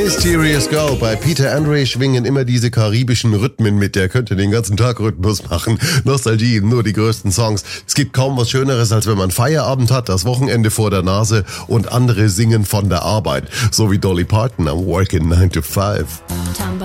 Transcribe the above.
Mysterious Girl. Bei Peter Andre schwingen immer diese karibischen Rhythmen mit. Der könnte den ganzen Tag Rhythmus machen. Nostalgie, nur die größten Songs. Es gibt kaum was Schöneres, als wenn man Feierabend hat, das Wochenende vor der Nase und andere singen von der Arbeit. So wie Dolly Parton am Working 9 to 5.